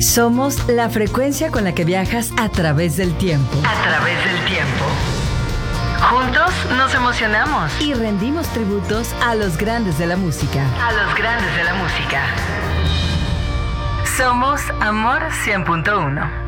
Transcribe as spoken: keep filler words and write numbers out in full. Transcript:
Somos la frecuencia con la que viajas a través del tiempo. A través del tiempo. Juntos nos emocionamos. Y rendimos tributos a los grandes de la música. A los grandes de la música. Somos Amor cien punto uno.